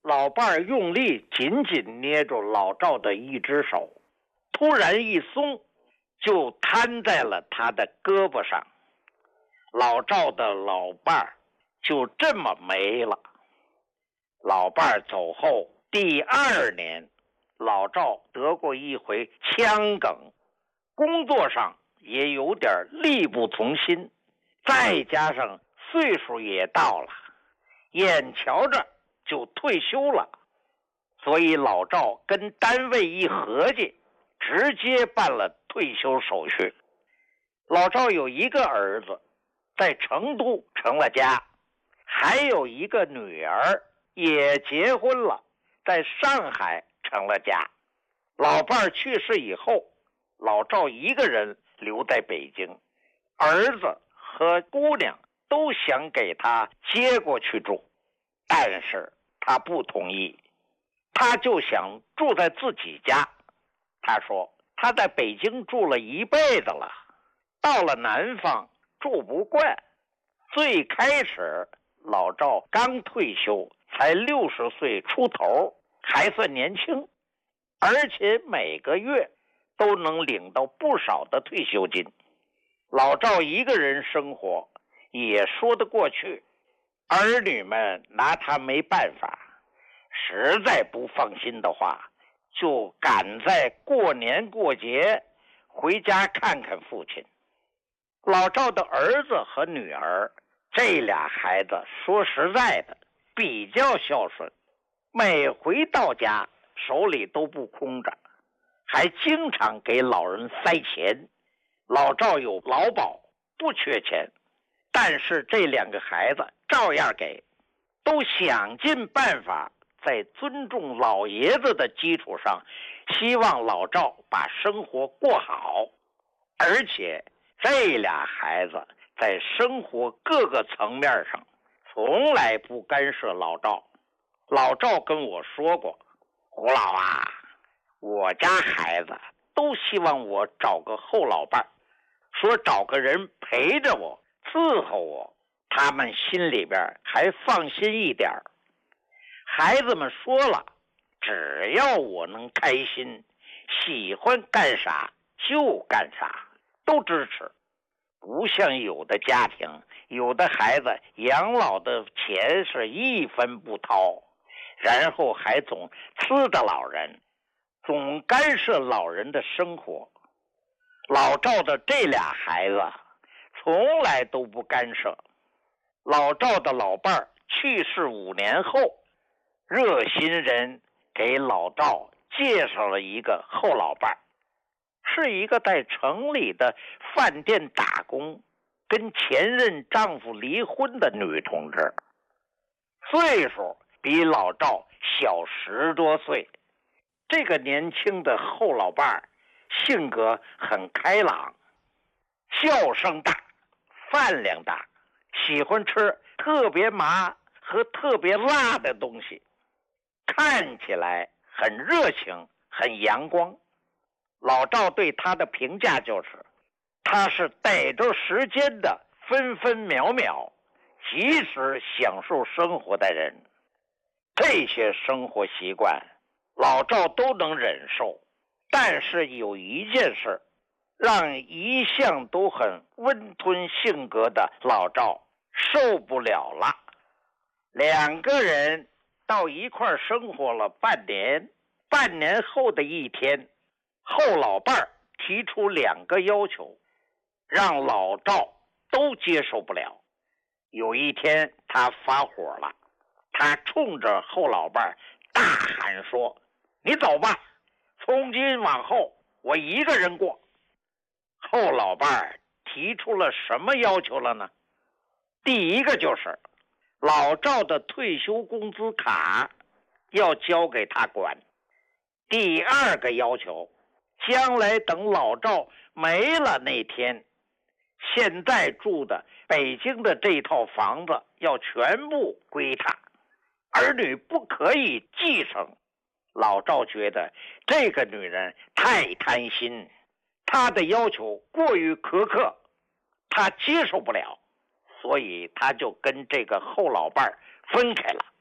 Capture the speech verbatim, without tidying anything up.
老伴儿用力紧紧捏住老赵的一只手，突然一松，就瘫在了他的胳膊上。老赵的老伴儿就这么没了。老伴儿走后第二年，老赵得过一回腔梗，工作上也有点力不从心，再加上岁数也到了，眼瞧着就退休了，所以老赵跟单位一合计，直接办了退休手续。老赵有一个儿子在成都成了家，还有一个女儿也结婚了，在上海成了家。老伴儿去世以后，老赵一个人留在北京，儿子和姑娘都想给他接过去住，但是他不同意，他就想住在自己家。他说他在北京住了一辈子了，到了南方住不惯。最开始老赵刚退休，才六十岁出头，还算年轻，而且每个月都能领到不少的退休金。老赵一个人生活也说得过去，儿女们拿他没办法，实在不放心的话，就赶在过年过节回家看看父亲。老赵的儿子和女儿这俩孩子说实在的比较孝顺，每回到家手里都不空着，还经常给老人塞钱。老赵有劳保，不缺钱，但是这两个孩子照样给，都想尽办法在尊重老爷子的基础上，希望老赵把生活过好。而且这俩孩子在生活各个层面上从来不干涉老赵。老赵跟我说过，胡老啊，我家孩子都希望我找个后老伴，说找个人陪着我伺候我，他们心里边还放心一点。孩子们说了，只要我能开心，喜欢干啥就干啥，都支持。不像有的家庭，有的孩子养老的钱是一分不掏，然后还总呲着老人，总干涉老人的生活。老赵的这俩孩子从来都不干涉。老赵的老伴儿去世五年后，热心人给老赵介绍了一个后老伴儿，是一个在城里的饭店打工，跟前任丈夫离婚的女同志，岁数比老赵小十多岁。这个年轻的后老伴儿性格很开朗，笑声大，饭量大，喜欢吃特别麻和特别辣的东西，看起来很热情，很阳光。老赵对他的评价就是，他是逮着时间的分分秒秒，及时享受生活的人。这些生活习惯老赵都能忍受，但是有一件事让一向都很温吞性格的老赵受不了了。两个人到一块生活了半年，半年后的一天，后老伴儿提出两个要求，让老赵都接受不了。有一天他发火了，他冲着后老伴儿大喊说，你走吧，从今往后我一个人过。后老伴儿提出了什么要求了呢？第一个就是老赵的退休工资卡要交给他管。第二个要求，将来等老赵没了那天，现在住的北京的这套房子要全部归他，儿女不可以继承。老赵觉得这个女人太贪心，她的要求过于苛刻，他接受不了，所以他就跟这个后老伴儿分开了。